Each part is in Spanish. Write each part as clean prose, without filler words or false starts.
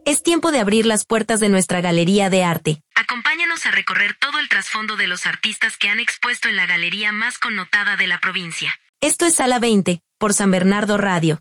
Es tiempo de abrir las puertas de nuestra galería de arte. Acompáñanos a recorrer todo el trasfondo de los artistas que han expuesto en la galería más connotada de la provincia. Esto es Sala 20, por San Bernardo Radio.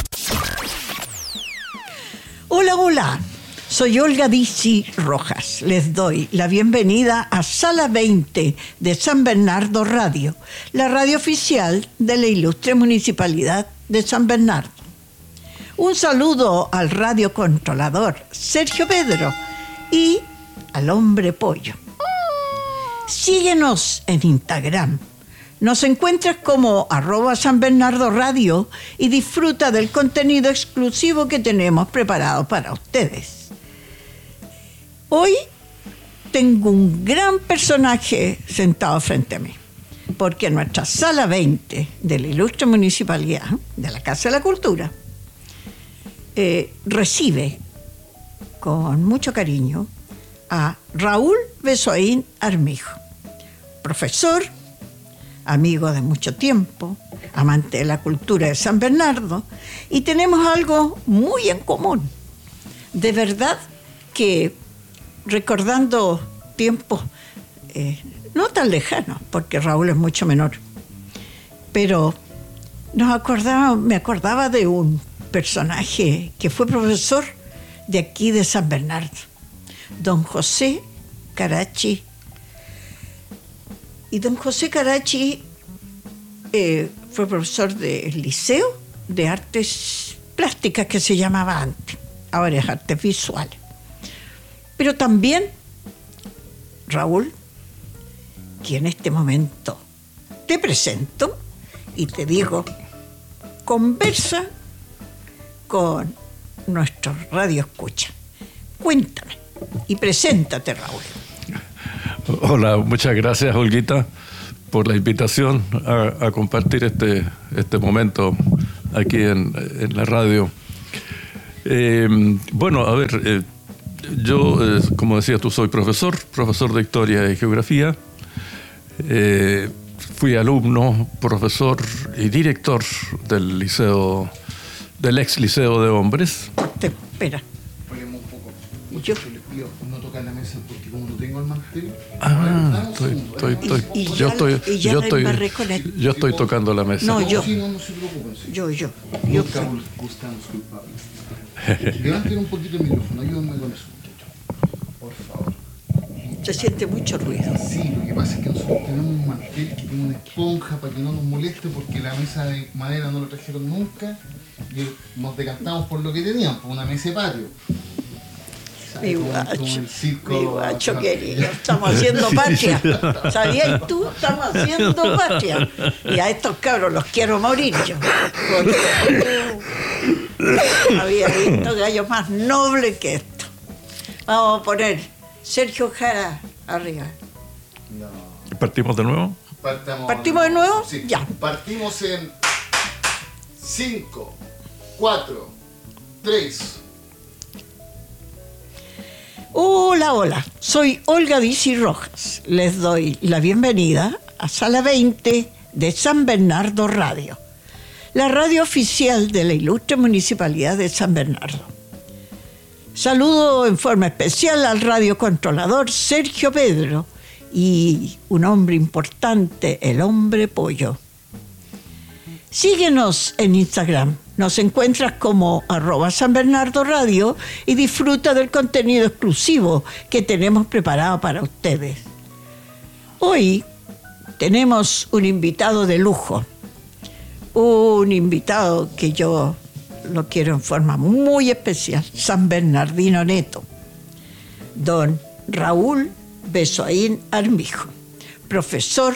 Hola, soy Olga Dizzy Rojas. Les doy la bienvenida a Sala 20 de San Bernardo Radio, la radio oficial de la ilustre Municipalidad de San Bernardo. Un saludo al radiocontrolador Sergio Pedro y al hombre pollo. Síguenos en Instagram. Nos encuentras como @SanBernardoRadio y disfruta del contenido exclusivo que tenemos preparado para ustedes. Hoy tengo un gran personaje sentado frente a mí, porque nuestra Sala 20 de la ilustre Municipalidad de la Casa de la Cultura recibe con mucho cariño a Raúl Besoín Armijo, profesor, amigo de mucho tiempo, amante de la cultura de San Bernardo, y tenemos algo muy en común. De verdad que recordando tiempos no tan lejanos, porque Raúl es mucho menor, pero me acordaba de un personaje que fue profesor de aquí de San Bernardo, don José Carachi. Y don José Carachi fue profesor del Liceo de Artes Plásticas, que se llamaba antes, ahora es Artes Visuales. Pero también Raúl, que en este momento te presento y te digo, conversa con nuestro radio escucha. Cuéntame y preséntate, Raúl. Hola, muchas gracias, Olguita, por la invitación a compartir este momento aquí en la radio. Bueno, a ver, yo, como decías tú, soy profesor de Historia y Geografía. Fui alumno, profesor y director del ex Liceo de Hombres. Espera. Ponemos un poco. Yo les pido no tocar la mesa porque como no tengo el mantel. Yo estoy tocando la mesa. No, yo. Sí, no se preocupen. Sí. Yo. No estamos culpables. Levanten un poquito el micrófono, ayúdenme con eso, muchachos. Por favor. Se siente mucho ruido. Sí, lo que pasa es que nosotros tenemos un mantel que tiene una esponja para que no nos moleste, porque la mesa de madera no lo trajeron nunca y nos decantamos por lo que teníamos, por una mesa de patio. Mi guacho querido, estamos haciendo patria. ¿Sabías tú? Estamos haciendo patria. Y a estos cabros los quiero morir yo. Porque había visto gallos más nobles que esto. Vamos a poner Sergio Jara arriba. No. ¿Partimos de nuevo? ¿Partimos de nuevo? Sí. Ya. Partimos en 5, 4, 3. Hola, soy Olga Dizzy Rojas. Les doy la bienvenida a Sala 20 de San Bernardo Radio, la radio oficial de la ilustre Municipalidad de San Bernardo. Saludo en forma especial al radiocontrolador Sergio Pedro y un hombre importante, el hombre pollo. Síguenos en Instagram. Nos encuentras como @SanBernardoRadio y disfruta del contenido exclusivo que tenemos preparado para ustedes. Hoy tenemos un invitado de lujo, un invitado que yo lo quiero en forma muy especial, San Bernardino neto, don Raúl Besoín Armijo, profesor,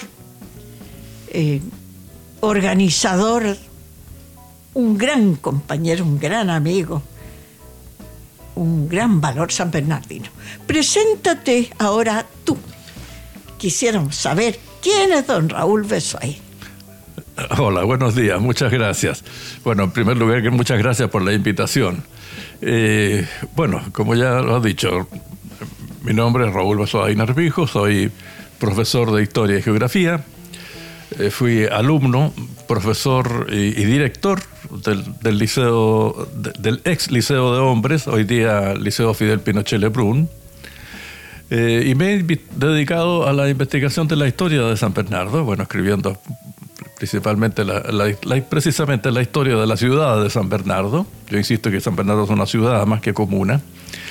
organizador, un gran compañero, un gran amigo, un gran valor san bernardino. Preséntate ahora tú. Quisiéramos saber quién es don Raúl Besoín. Hola, buenos días, muchas gracias. Bueno, en primer lugar, muchas gracias por la invitación. Bueno, como ya lo has dicho, mi nombre es Raúl Besoín Armijo, soy profesor de Historia y Geografía. Fui alumno, profesor y director del liceo, del ex liceo de hombres, hoy día Liceo Fidel Pinochet Lebrun, y me he dedicado a la investigación de la historia de San Bernardo, bueno, escribiendo principalmente precisamente la historia de la ciudad de San Bernardo. Yo insisto que San Bernardo es una ciudad más que comuna.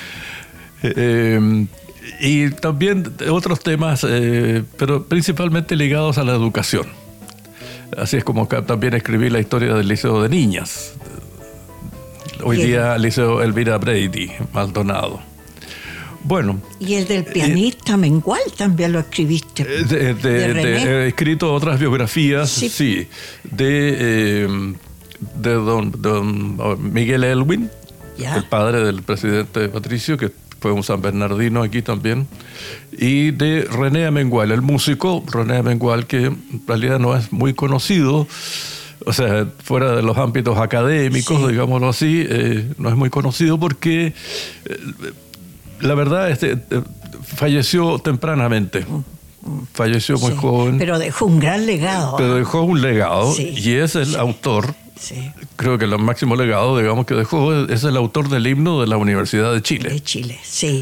Y también otros temas, pero principalmente ligados a la educación. Así es como también escribí la historia del Liceo de Niñas. Hoy día Liceo Elvira Brady, Maldonado. Bueno. Y el del pianista Mengual también lo escribiste. He escrito otras biografías, sí, de don Miguel Elwin, el padre del presidente Patricio, que fue un san bernardino aquí también, y de René Amengual, el músico René Amengual, que en realidad no es muy conocido, o sea, fuera de los ámbitos académicos, digámoslo así, no es muy conocido porque la verdad falleció tempranamente. Falleció muy joven. Pero dejó un gran legado. Pero dejó un legado, y es el autor. Sí. Creo que el máximo legado, digamos, que dejó es el autor del himno de la Universidad de Chile. De Chile, sí.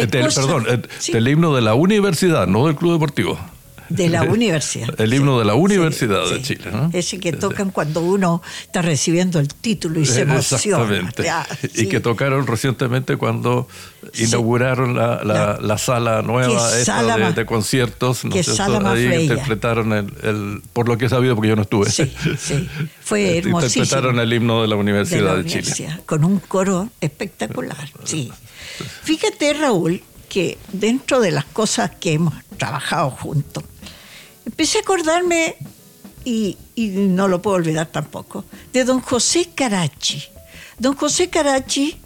Del himno de la universidad, no del Club Deportivo. De la universidad. El himno de la Universidad de Chile, ¿no? Ese que tocan cuando uno está recibiendo el título y se emociona. Exactamente. Y que tocaron recientemente cuando inauguraron la sala nueva de conciertos. Qué sala más ahí bella. Interpretaron por lo que he sabido, porque yo no estuve. Sí. Fue hermosísimo. Interpretaron el himno de la Universidad de Chile. Con un coro espectacular, sí. Fíjate, Raúl, que dentro de las cosas que hemos trabajado juntos, empecé a acordarme, y no lo puedo olvidar tampoco, de don José Carachi. Don José Carachi,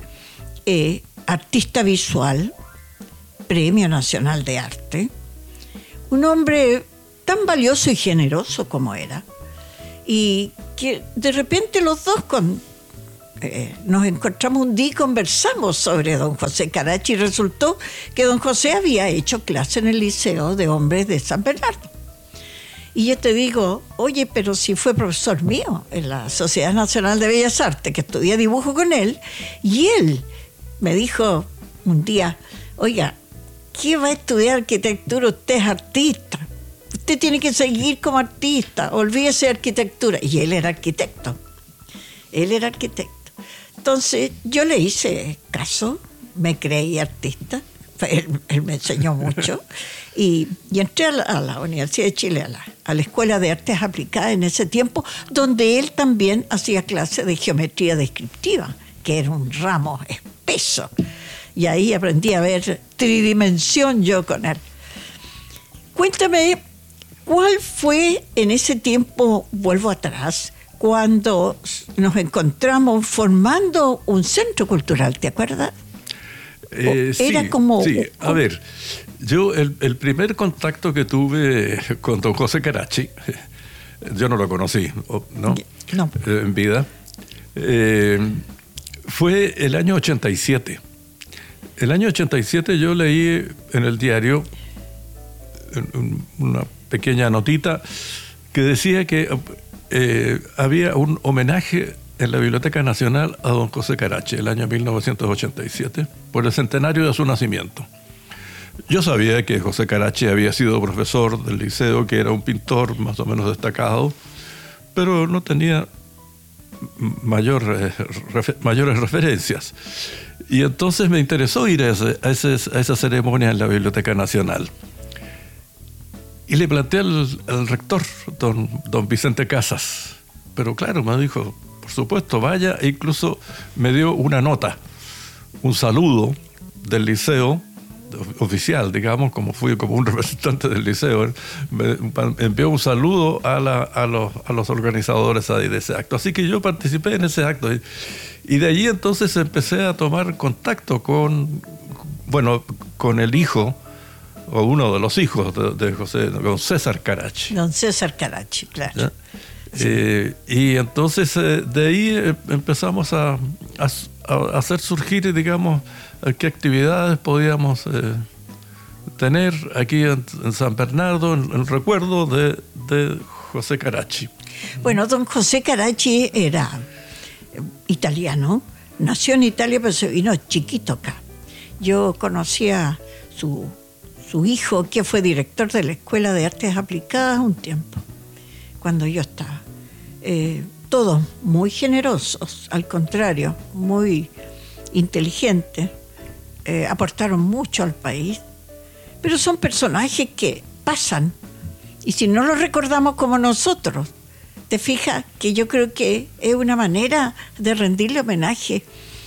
artista visual, Premio Nacional de Arte, un hombre tan valioso y generoso como era, y que de repente los dos nos encontramos un día y conversamos sobre don José Carachi, y resultó que don José había hecho clase en el Liceo de Hombres de San Bernardo. Y yo te digo, oye, pero si fue profesor mío en la Sociedad Nacional de Bellas Artes, que estudié dibujo con él, y él me dijo un día, oiga, ¿qué va a estudiar arquitectura? Usted es artista, usted tiene que seguir como artista, olvídese de arquitectura. Y él era arquitecto. Entonces yo le hice caso, me creí artista, él me enseñó mucho, y entré a la Universidad de Chile, a la Escuela de Artes Aplicadas en ese tiempo, donde él también hacía clase de geometría descriptiva, que era un ramo espeso, y ahí aprendí a ver tridimensión yo con él. Cuéntame, ¿cuál fue en ese tiempo, vuelvo atrás, cuando nos encontramos formando un centro cultural, ¿te acuerdas? Era como... Sí, a ver, yo el primer contacto que tuve con don José Carachi, yo no lo conocí, ¿no? No. En vida, fue el año 87. El año 87 yo leí en el diario una pequeña notita que decía que había un homenaje en la Biblioteca Nacional a don José Carachi, el año 1987, por el centenario de su nacimiento. Yo sabía que José Carachi había sido profesor del liceo, que era un pintor más o menos destacado, pero no tenía mayores referencias. Y entonces me interesó ir a esa ceremonia en la Biblioteca Nacional. Y le planteé al rector, don Vicente Casas. Pero claro, me dijo, por supuesto, vaya. E incluso me dio una nota, un saludo del liceo, oficial, digamos, como fui como un representante del liceo. Me envió un saludo a los organizadores de ese acto. Así que yo participé en ese acto. Y de allí entonces empecé a tomar contacto con el hijo, o uno de los hijos de José, don César Carachi. Don César Carachi, claro. Sí. Y entonces de ahí empezamos a hacer surgir, digamos, qué actividades podíamos tener aquí en San Bernardo, en recuerdo de José Carachi. Bueno, don José Carachi era italiano, nació en Italia pero se vino chiquito acá. Yo conocía a su hijo, que fue director de la Escuela de Artes Aplicadas un tiempo, cuando yo estaba. Todos muy generosos, al contrario, muy inteligentes, aportaron mucho al país, pero son personajes que pasan, y si no los recordamos como nosotros, te fijas que yo creo que es una manera de rendirle homenaje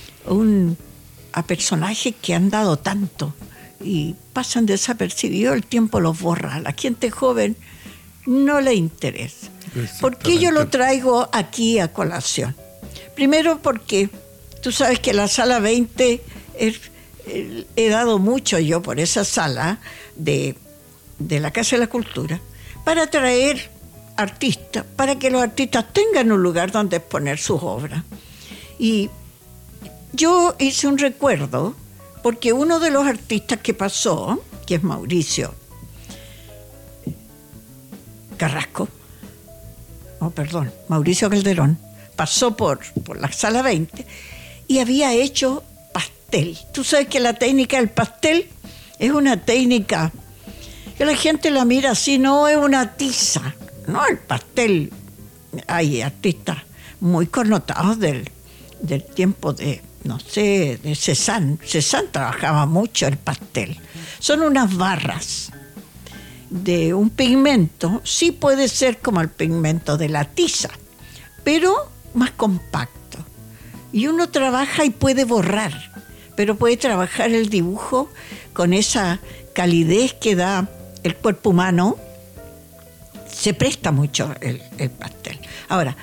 a personajes que han dado tanto y pasan desapercibidos, el tiempo los borra, a la gente joven no le interesa. ¿Por qué yo lo traigo aquí a colación? Primero porque tú sabes que la sala 20 he dado mucho yo por esa sala de la Casa de la Cultura para traer artistas, para que los artistas tengan un lugar donde exponer sus obras. Y yo hice un recuerdo porque uno de los artistas que pasó, que es Mauricio Mauricio Calderón, pasó por la sala 20 y había hecho pastel. Tú sabes que la técnica del pastel es una técnica que la gente la mira así, no es una tiza, no, el pastel. Hay artistas muy connotados del tiempo de, no sé, de Cézanne. Cézanne trabajaba mucho el pastel. Son unas barras de un pigmento, sí puede ser como el pigmento de la tiza, pero más compacto. Y uno trabaja y puede borrar, pero puede trabajar el dibujo con esa calidez que da el cuerpo humano. Se presta mucho el pastel. Ahora,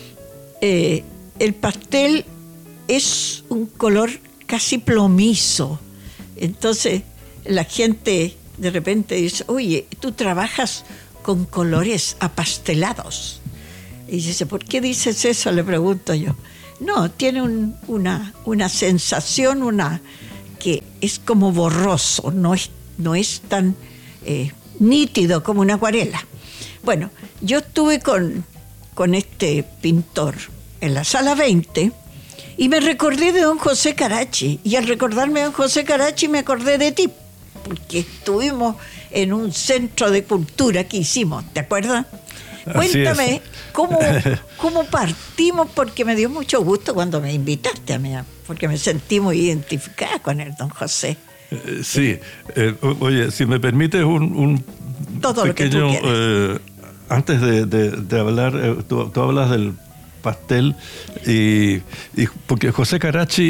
el pastel es un color casi plomizo. Entonces, la gente de repente dice, oye, tú trabajas con colores apastelados. Y dice, ¿por qué dices eso? Le pregunto yo. No, tiene una sensación, que es como borroso, no es tan nítido como una acuarela. Bueno, yo estuve con este pintor en la sala 20 y me recordé de don José Carachi. Y al recordarme de don José Carachi me acordé de ti, porque estuvimos en un centro de cultura que hicimos, ¿te acuerdas? Cuéntame cómo partimos, porque me dio mucho gusto cuando me invitaste a mí, porque me sentí muy identificada con el don José. Sí, oye, si me permites un todo pequeño, lo que tú quieras. Antes de hablar, tú hablas del pastel y porque José Carachi,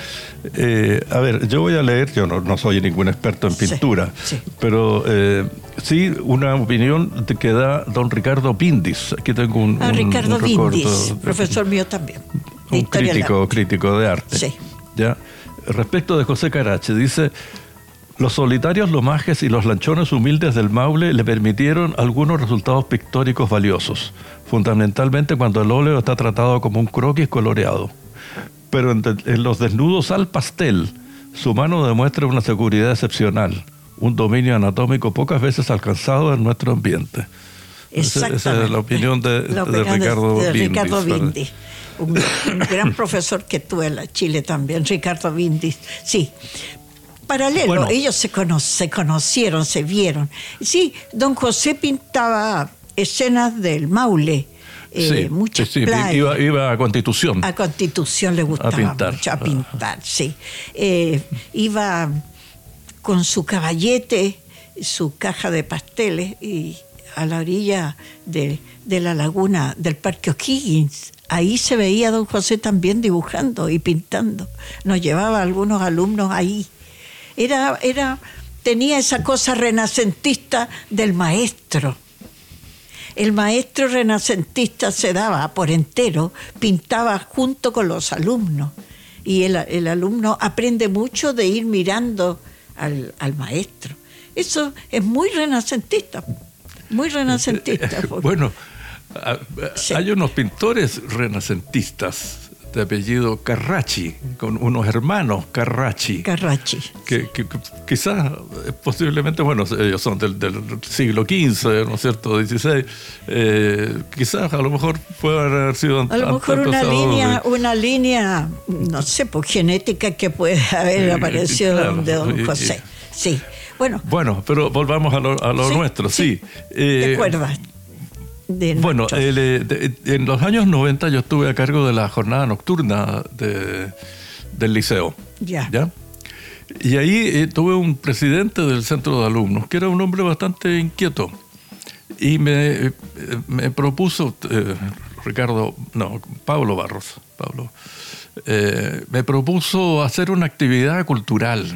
a ver, yo voy a leer, yo no soy ningún experto en pintura, sí. Pero sí una opinión que da don Ricardo Vindis. Aquí tengo un Ricardo Vindis, recuerdo, profesor mío también. Un crítico de arte. Sí. ¿Ya? Respecto de José Carachi, dice: los solitarios lomajes y los lanchones humildes del Maule le permitieron algunos resultados pictóricos valiosos, fundamentalmente cuando el óleo está tratado como un croquis coloreado. Pero en los desnudos al pastel, su mano demuestra una seguridad excepcional, un dominio anatómico pocas veces alcanzado en nuestro ambiente. Esa es la opinión de Ricardo Vindis. Un gran profesor que tuve en la Chile también, Ricardo Vindis. Sí. Paralelo, bueno, ellos se conocieron, se vieron. Sí, don José pintaba escenas del Maule, muchas playas. Iba a Constitución. A Constitución le gustaba mucho, a pintar, sí. Iba con su caballete, su caja de pasteles, y a la orilla de la laguna del Parque O'Higgins. Ahí se veía a don José también dibujando y pintando. Nos llevaba a algunos alumnos ahí. Tenía esa cosa renacentista del maestro. El maestro renacentista se daba por entero, pintaba junto con los alumnos. Y el alumno aprende mucho de ir mirando al maestro. Eso es muy renacentista. Muy renacentista. Bueno, sí. Hay unos pintores renacentistas de apellido Carracci, con unos hermanos Carracci. Carracci. Que quizás, posiblemente, bueno, ellos son del siglo XV, ¿no es cierto?, XVI. Quizás, a lo mejor, puede haber sido... A lo mejor una línea, no sé, pues genética que puede haber aparecido claro, de don José. Sí, Bueno, pero volvamos a lo nuestro, sí. ¿Te acuerdas? Bueno, en los años 90 yo estuve a cargo de la jornada nocturna del liceo. ¿Ya? Y ahí tuve un presidente del centro de alumnos, que era un hombre bastante inquieto. Y me propuso, Pablo Barros, me propuso hacer una actividad cultural.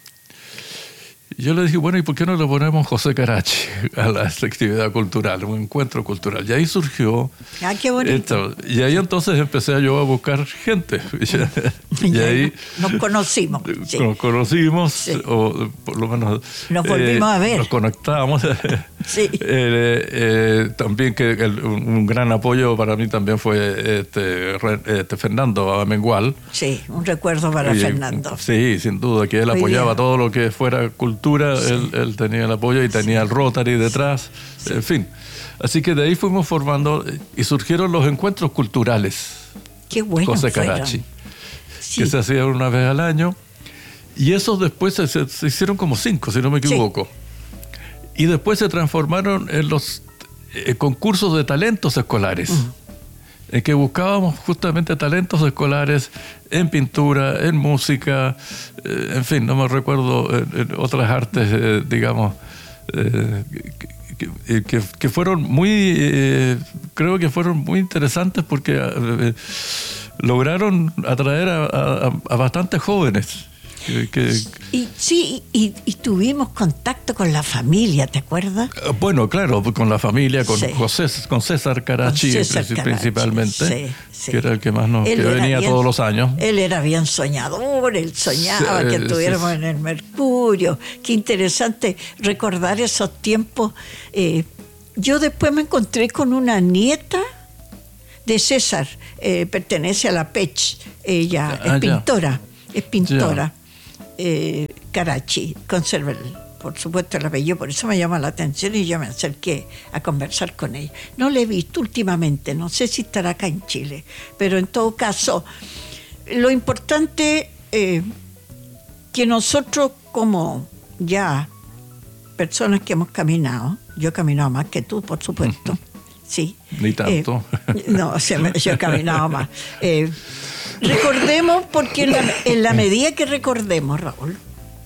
Yo le dije, bueno, ¿y por qué no le ponemos José Carracci a la actividad cultural, un encuentro cultural? Y ahí surgió... ¡Ah, qué bonito! Y ahí entonces empecé yo a buscar gente. Y ahí... Nos conocimos. Sí. Nos conocimos, sí. O por lo menos... Nos volvimos a ver. Nos conectamos. Sí. También un gran apoyo para mí también fue Fernando Amengual. Sí, un recuerdo para Fernando. Sí, sin duda, que él apoyaba todo lo que fuera cultura. Sí. Él tenía el apoyo y tenía el Rotary detrás, sí. En fin. Así que de ahí fuimos formando y surgieron los encuentros culturales. Qué bueno. José Carracci, sí. Que se hacían una vez al año. Y esos después se hicieron como 5, si no me equivoco. Sí. Y después se transformaron en los concursos de talentos escolares. En que buscábamos justamente talentos escolares en pintura, en música, en fin, no me recuerdo, en otras artes, digamos, que fueron muy, creo que fueron muy interesantes porque lograron atraer a bastantes jóvenes. Y tuvimos contacto con la familia, ¿te acuerdas? Bueno, claro, con la familia, con César Carracci principalmente, sí. Que era el que más que venía todos los años. Él era bien soñador, él soñaba que estuviéramos en el Mercurio. Qué interesante recordar esos tiempos. Yo después me encontré con una nieta de César, pertenece a la PECH, ella es pintora. Es pintora. Carracci, conserva por supuesto el apellido, por eso me llama la atención y yo me acerqué a conversar con ella. No la he visto últimamente, no sé si estará acá en Chile, pero en todo caso, lo importante que nosotros como ya personas que hemos caminado, yo he caminado más que tú, por supuesto, sí. Ni tanto. No, yo he caminado más. Recordemos, porque en la medida que recordemos, Raúl,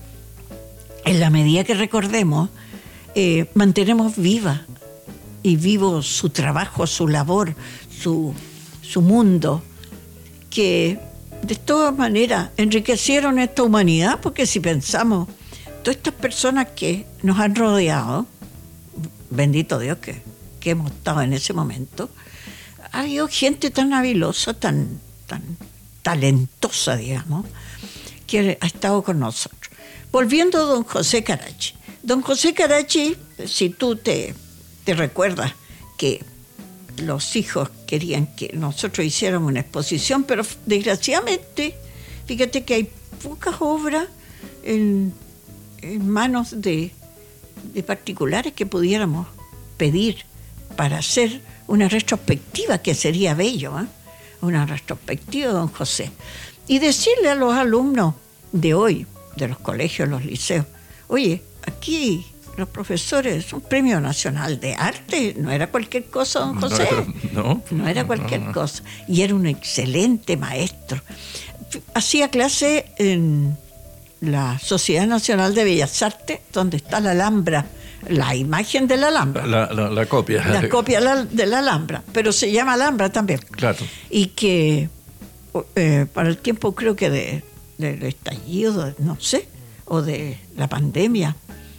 en la medida que recordemos, mantenemos viva y vivo su trabajo, su labor, su mundo, que de todas maneras enriquecieron esta humanidad, porque si pensamos, todas estas personas que nos han rodeado, bendito Dios que hemos estado en ese momento, ha habido gente tan habilosa, tan talentosa, digamos, que ha estado con nosotros. Volviendo a don José Carracci. Don José Carracci, si tú te recuerdas que los hijos querían que nosotros hiciéramos una exposición, pero desgraciadamente, fíjate que hay pocas obras en manos de particulares que pudiéramos pedir para hacer una retrospectiva, que sería bello, una retrospectiva de don José. Y decirle a los alumnos de hoy, de los colegios, los liceos, oye, aquí los profesores, es un premio nacional de arte, no era cualquier cosa, don José. No era cualquier cosa. Y era un excelente maestro. Hacía clase en la Sociedad Nacional de Bellas Artes, donde está la Alhambra, la imagen de la Alhambra. La copia. La copia de la Alhambra, pero se llama Alhambra también. Claro. Y que para el tiempo, creo que del estallido, no sé, o de la pandemia,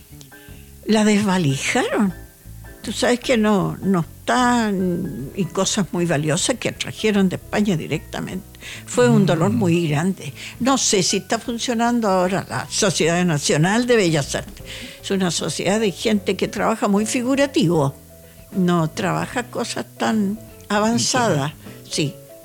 la desvalijaron. Tú sabes que no están, y cosas muy valiosas que trajeron de España directamente. Fue un dolor muy grande. No sé si está funcionando ahora la Sociedad Nacional de Bellas Artes. Es una sociedad de gente que trabaja muy figurativo, no trabaja cosas tan avanzadas. Sí,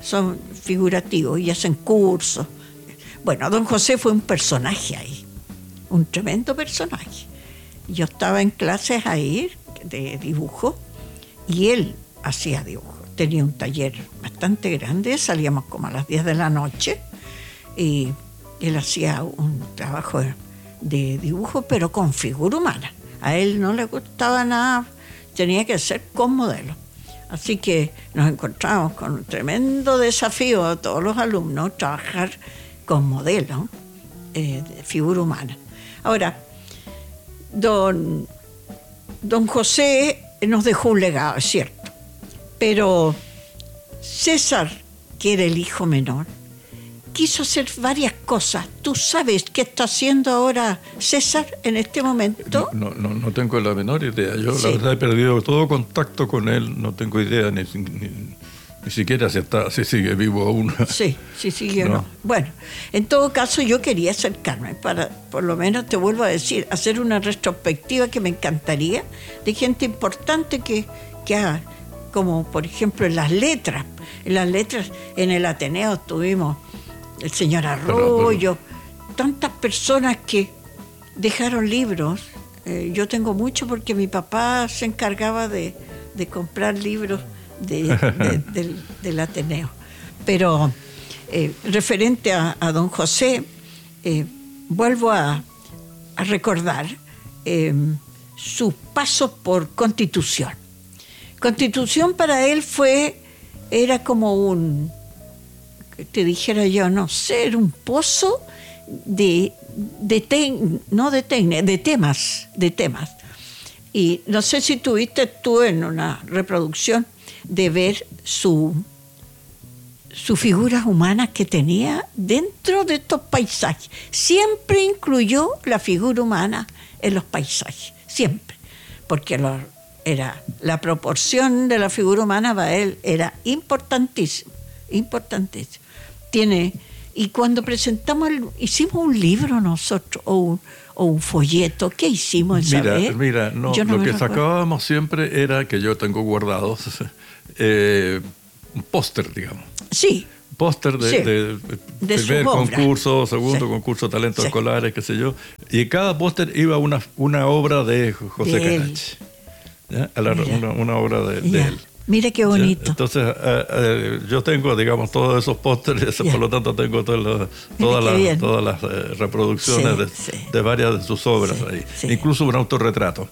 son figurativos y hacen cursos. Bueno, don José fue un personaje ahí, un tremendo personaje. Yo estaba en clases ahí de dibujo y él hacía dibujo. Tenía un taller bastante grande, salíamos como a las 10 de la noche y él hacía un trabajo de dibujo, pero con figura humana. A él no le gustaba nada, tenía que ser con modelo. Así que nos encontramos con un tremendo desafío a todos los alumnos, trabajar con modelo de figura humana. Ahora, don José nos dejó un legado, es cierto, pero César, que era el hijo menor, quiso hacer varias cosas. ¿Tú sabes qué está haciendo ahora César en este momento? No tengo la menor idea. Yo, Sí. la verdad, he perdido todo contacto con él. No tengo idea ni siquiera si sigue vivo aún. Sí, sigue o no. No. Bueno, en todo caso yo quería acercarme para, por lo menos te vuelvo a decir, hacer una retrospectiva que me encantaría de gente importante que haga, como por ejemplo en las letras. En el Ateneo tuvimos el señor Arroyo, tantas personas que dejaron libros. Yo tengo mucho porque mi papá se encargaba de comprar libros del Ateneo. Pero referente a don José, vuelvo a recordar su paso por Constitución. Constitución para él era como te dijera yo, no sé, era un pozo de temas. Y no sé si tuviste tú en una reproducción de ver sus figuras humanas que tenía dentro de estos paisajes. Siempre incluyó la figura humana en los paisajes, siempre, porque la proporción de la figura humana para él era importantísimo. Y cuando presentamos, hicimos un libro nosotros, o un folleto. ¿Qué hicimos esa vez? Mira, Yo no lo me que recuerdo. sacábamos siempre era, que yo tengo guardados, un póster, digamos. Sí, Póster Sí. de De sus primer obras. concurso, segundo Sí. concurso, talentos Sí. escolares, qué sé yo. Y en cada póster iba una obra de José De él. Carachi. ¿Ya? Mira. Una obra de ya. él. Mira qué ¿Ya? bonito. Entonces, yo tengo, digamos, todos esos pósteres, Ya. por lo tanto tengo todas qué bien. las reproducciones Sí, sí. de varias de sus obras Sí, ahí. sí. Incluso un autorretrato.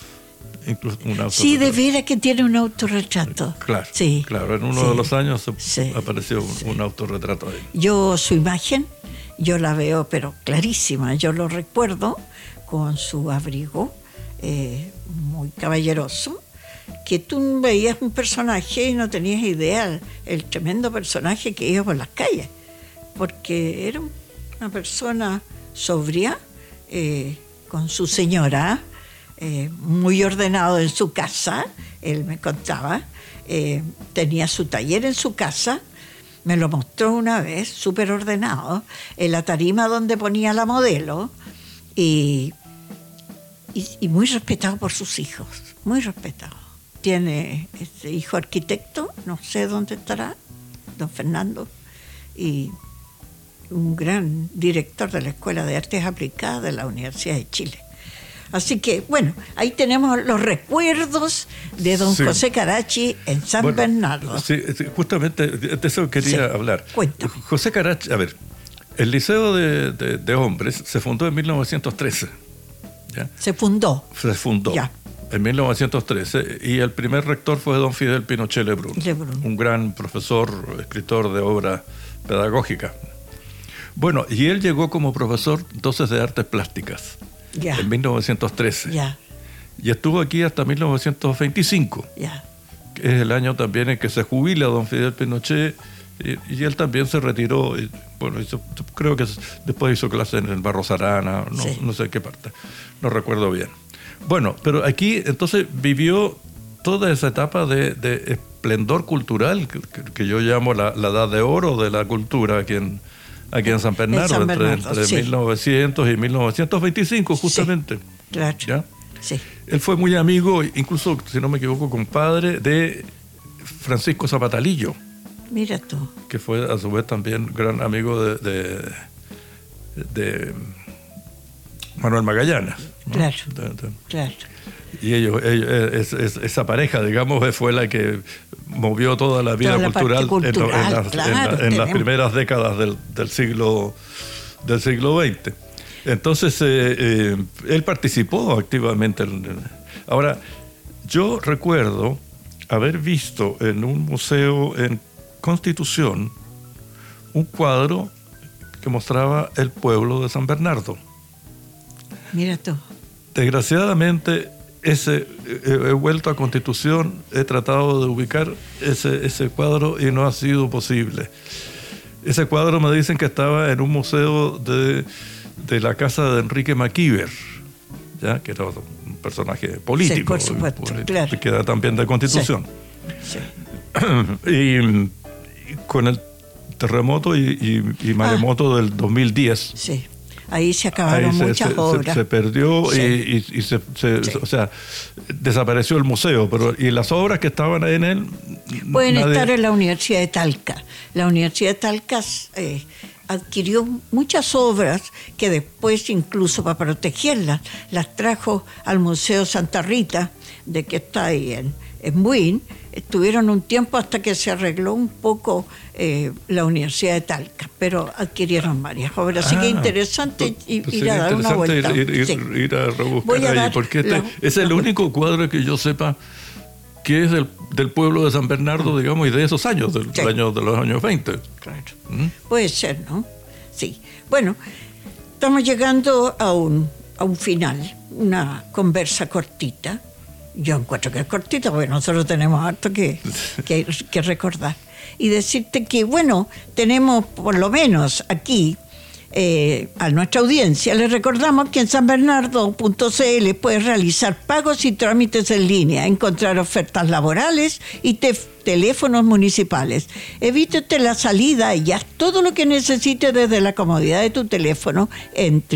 Sí, de veras que tiene un autorretrato. Claro, Sí, claro. En uno sí, de los años sí, apareció un autorretrato ahí. Yo su imagen, yo la veo pero clarísima. Yo lo recuerdo con su abrigo muy caballeroso, que tú veías un personaje y no tenías idea el tremendo personaje que iba por las calles, porque era una persona sobria, con su señora, muy ordenado en su casa. Él me contaba, tenía su taller en su casa, me lo mostró una vez, súper ordenado, en la tarima donde ponía la modelo, y muy respetado por sus hijos, muy respetado. Tiene este hijo arquitecto, no sé dónde estará, don Fernando, y un gran director de la Escuela de Artes Aplicadas de la Universidad de Chile. Así que, bueno, ahí tenemos los recuerdos de don Sí. José Carachi en San Bernardo. Sí, justamente de eso quería Sí, hablar. cuéntame. José Carachi, a ver, el Liceo de Hombres se fundó en 1913. ¿Ya? Se fundó. Se fundó Ya. en 1913 y el primer rector fue don Fidel Pinochet Lebrun, un gran profesor, escritor de obra pedagógica. Bueno, y él llegó como profesor entonces de artes plásticas Ya. en 1913 Ya, y estuvo aquí hasta 1925, ya. que es el año también en que se jubila don Fidel Pinochet, y él también se retiró. Y, bueno, creo que después hizo clases en el Barros Arana, Sí. no sé en qué parte, no recuerdo bien. Bueno, pero aquí entonces vivió toda esa etapa de esplendor cultural que yo llamo la edad de oro de la cultura aquí en San Bernardo, San Bernardo, entre sí. 1900 y 1925 justamente. Claro. ¿Ya? Sí. Él fue muy amigo, incluso, si no me equivoco, compadre de Francisco Zapatalillo. Mira tú. Que fue a su vez también gran amigo de Manuel Magallanes, ¿no? Claro, claro. Y esa pareja, digamos, fue la que movió toda la vida cultural en las primeras décadas del siglo XX. Entonces, él participó activamente. Ahora, yo recuerdo haber visto en un museo en Constitución un cuadro que mostraba el pueblo de San Bernardo. Mira tú. Desgraciadamente, he vuelto a Constitución, he tratado de ubicar ese cuadro y no ha sido posible. Ese cuadro me dicen que estaba en un museo de la casa de Enrique Maquiver, ¿ya? Que era un personaje político, sí, por supuesto, claro. Que era también de Constitución. Sí. Y con el terremoto y maremoto del 2010. Sí. Ahí se acabaron muchas obras. Se perdió sí. O sea, desapareció el museo, y las obras que estaban ahí en él... Pueden estar en la Universidad de Talca. La Universidad de Talca adquirió muchas obras que después, incluso para protegerlas, las trajo al Museo Santa Rita, de que está ahí en Buin. Estuvieron un tiempo hasta que se arregló un poco la Universidad de Talca, pero adquirieron varias obras. Así que interesante ir a dar una vuelta. Ir a rebuscar ahí, porque es el único cuadro que yo sepa que es del pueblo de San Bernardo, digamos, y de esos años, de los años 20. Claro. Puede ser, ¿no? Sí. Bueno, estamos llegando a un final, una conversa cortita. Yo encuentro que es cortita, porque nosotros tenemos harto que recordar. Y decirte que, bueno, tenemos por lo menos aquí a nuestra audiencia, les recordamos que en sanbernardo.cl puedes realizar pagos y trámites en línea, encontrar ofertas laborales y teléfonos municipales. Evítate la salida y haz todo lo que necesites desde la comodidad de tu teléfono en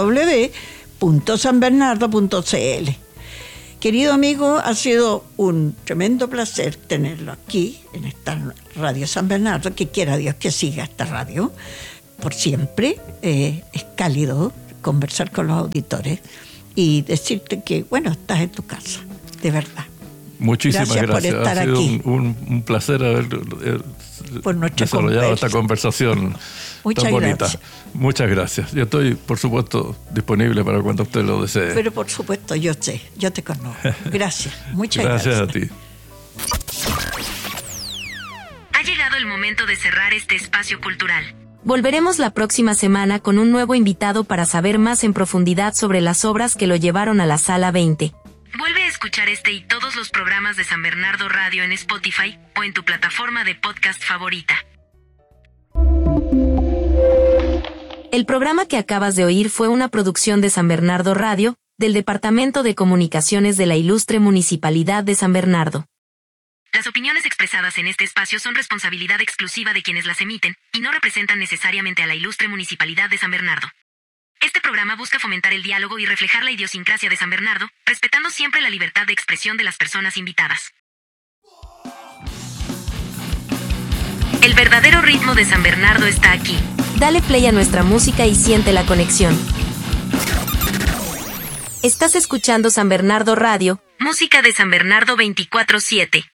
www.sanbernardo.cl. Querido amigo, ha sido un tremendo placer tenerlo aquí en esta Radio San Bernardo, que quiera Dios que siga esta radio por siempre. Es cálido conversar con los auditores y decirte que, bueno, estás en tu casa, de verdad. Muchísimas gracias. Por estar ha sido aquí. Un placer haber desarrollado esta conversación tan bonita. Gracias. Muchas gracias. Yo estoy, por supuesto, disponible para cuando usted lo desee. Pero por supuesto, yo te conozco. Gracias. Muchas gracias. Gracias a ti. Ha llegado el momento de cerrar este espacio cultural. Volveremos la próxima semana con un nuevo invitado para saber más en profundidad sobre las obras que lo llevaron a la Sala 20. Vuelve a escuchar este y todos los programas de San Bernardo Radio en Spotify o en tu plataforma de podcast favorita. El programa que acabas de oír fue una producción de San Bernardo Radio, del Departamento de Comunicaciones de la Ilustre Municipalidad de San Bernardo. Las opiniones expresadas en este espacio son responsabilidad exclusiva de quienes las emiten y no representan necesariamente a la Ilustre Municipalidad de San Bernardo. Este programa busca fomentar el diálogo y reflejar la idiosincrasia de San Bernardo, respetando siempre la libertad de expresión de las personas invitadas. El verdadero ritmo de San Bernardo está aquí. Dale play a nuestra música y siente la conexión. Estás escuchando San Bernardo Radio, música de San Bernardo 24/7.